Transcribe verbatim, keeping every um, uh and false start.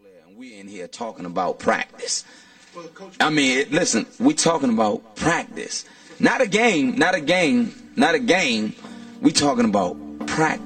And we in here talking about practice. I mean, it, listen, we talking about practice. Not a game, not a game, not a game. We talking about practice.